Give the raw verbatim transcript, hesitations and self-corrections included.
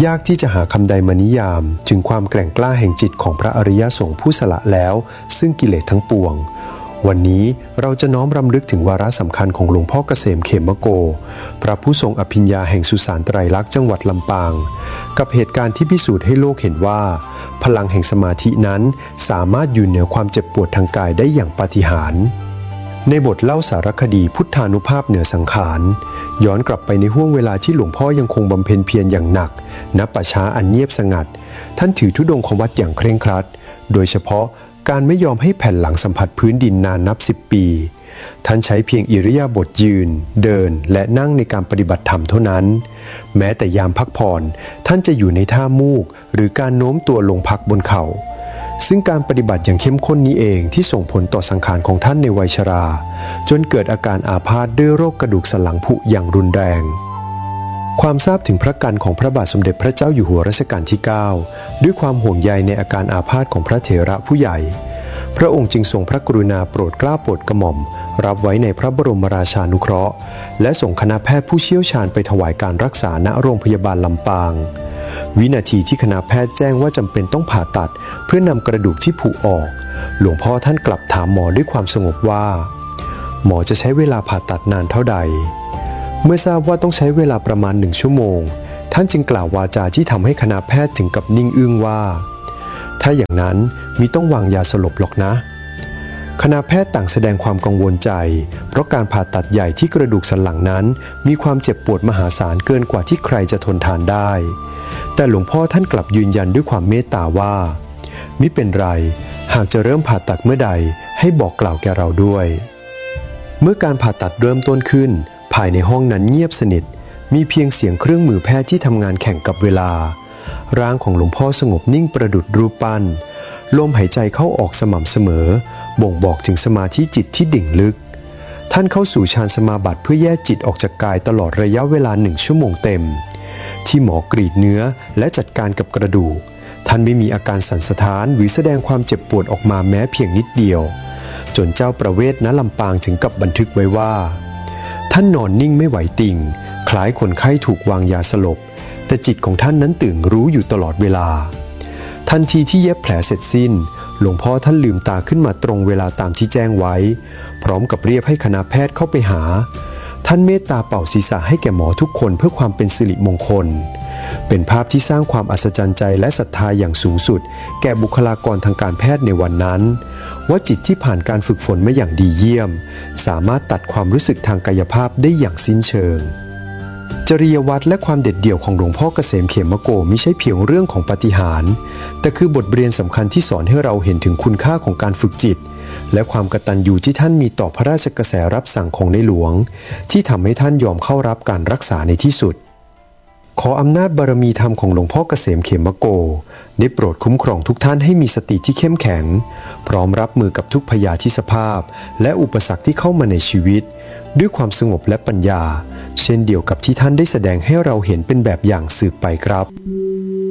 ยากที่จะหาคำใดมานิยามถึงความแกร่งกล้าแห่งจิตของพระอริยสงฆ์ผู้สละแล้วซึ่งกิเลสทั้งปวงวันนี้เราจะน้อมรำลึกถึงวาระสำคัญของหลวงพ่อเกษมเขมโกพระผู้ทรงอภิญญาแห่งสุสานไตรลักษณ์จังหวัดลำปางกับเหตุการณ์ที่พิสูจน์ให้โลกเห็นว่าพลังแห่งสมาธินั้นสามารถยืนเหนือความเจ็บปวดทางกายได้อย่างปาฏิหาริย์ในบทเล่าสารคดีพุทธานุภาพเหนือสังขารย้อนกลับไปในห้วงเวลาที่หลวงพ่อยังคงบำเพ็ญเพียรอย่างหนักณป่าช้าอันเงียบสงัดท่านถือธุดงค์ของวัดอย่างเคร่งครัดโดยเฉพาะการไม่ยอมให้แผ่นหลังสัมผัสพื้นดินนานนับสิบปีท่านใช้เพียงอิริยาบถยืนเดินและนั่งในการปฏิบัติธรรมเท่านั้นแม้แต่ยามพักผ่อนท่านจะอยู่ในท่ามูกหรือการโน้มตัวลงพักบนเข่าซึ่งการปฏิบัติอย่างเข้มข้นนี้เองที่ส่งผลต่อสังขารของท่านในวัยชราจนเกิดอาการอาพาธด้วยโรคกระดูกสันหลังผุอย่างรุนแรงความทราบถึงพระกรรณของพระบาทสมเด็จพระเจ้าอยู่หัวรัชกาลที่เก้าด้วยความห่วงใยในอาการอาพาธของพระเถระผู้ใหญ่พระองค์จึงทรงพระกรุณาโปรดเกล้าโปรดกระหม่อมรับไว้ในพระบรมราชานุเคราะห์และส่งคณะแพทย์ผู้เชี่ยวชาญไปถวายการรักษาณโรงพยาบาลลำปางวินาทีที่คณะแพทย์แจ้งว่าจำเป็นต้องผ่าตัดเพื่อนำกระดูกที่ผุออกหลวงพ่อท่านกลับถามหมอด้วยความสงบว่าหมอจะใช้เวลาผ่าตัดนานเท่าใดเมื่อทราบว่าต้องใช้เวลาประมาณหนึ่งชั่วโมงท่านจึงกล่าววาจาที่ทำให้คณะแพทย์ถึงกับนิ่งอึ้งว่าถ้าอย่างนั้นมิต้องวางยาสลบหรอกนะคณะแพทย์ต่างแสดงความกังวลใจเพราะการผ่าตัดใหญ่ที่กระดูกสันหลังนั้นมีความเจ็บปวดมหาศาลเกินกว่าที่ใครจะทนทานได้แต่หลวงพ่อท่านกลับยืนยันด้วยความเมตตาว่ามิเป็นไรหากจะเริ่มผ่าตัดเมื่อใดให้บอกกล่าวแก่เราด้วยเมื่อการผ่าตัดเริ่มต้นขึ้นภายในห้องนั้นเงียบสนิทมีเพียงเสียงเครื่องมือแพทย์ที่ทำงานแข่งกับเวลาร่างของหลวงพ่อสงบนิ่งประดุจรูปปั้นลมหายใจเข้าออกสม่ำเสมอบ่งบอกถึงสมาธิจิตที่ดิ่งลึกท่านเข้าสู่ฌานสมาบัติเพื่อแยกจิตออกจากกายตลอดระยะเวลาหนึ่งชั่วโมงเต็มที่หมอกรีดเนื้อและจัดการกับกระดูกท่านไม่มีอาการสั่นสะท้านหรือแสดงความเจ็บปวดออกมาแม้เพียงนิดเดียวจนเจ้าประเวศณลำปางถึงกับบันทึกไว้ว่าท่านนอนนิ่งไม่ไหวติ่งคล้ายคนไข้ถูกวางยาสลบแต่จิตของท่านนั้นตื่นรู้อยู่ตลอดเวลาทันทีที่เย็บแผลเสร็จสิ้นหลวงพ่อท่านลืมตาขึ้นมาตรงเวลาตามที่แจ้งไว้พร้อมกับเรียกให้คณะแพทย์เข้าไปหาท่านเมตตาเป่าศีรษะให้แก่หมอทุกคนเพื่อความเป็นสิริมงคลเป็นภาพที่สร้างความอัศจรรย์ใจและศรัทธาอย่างสูงสุดแก่บุคลากรทางการแพทย์ในวันนั้นว่าจิตที่ผ่านการฝึกฝนมาอย่างดีเยี่ยมสามารถตัดความรู้สึกทางกายภาพได้อย่างสิ้นเชิงจริยวัตรและความเด็ดเดี่ยวของหลวงพ่อเกษมเขมโกไม่ใช่เพียงเรื่องของปาฏิหาริย์แต่คือบทเรียนสำคัญที่สอนให้เราเห็นถึงคุณค่าของการฝึกจิตและความกตัญญูที่ท่านมีต่อพระราชกระแสรับสั่งของในหลวงที่ทำให้ท่านยอมเข้ารับการรักษาในที่สุดขออำนาจบารมีธรรมของหลวงพ่อเกษมเขมโกได้โปรดคุ้มครองทุกท่านให้มีสติที่เข้มแข็งพร้อมรับมือกับทุกพยาธิสภาพและอุปสรรคที่เข้ามาในชีวิตด้วยความสงบและปัญญาเช่นเดียวกับที่ท่านได้แสดงให้เราเห็นเป็นแบบอย่างสืบไปครับ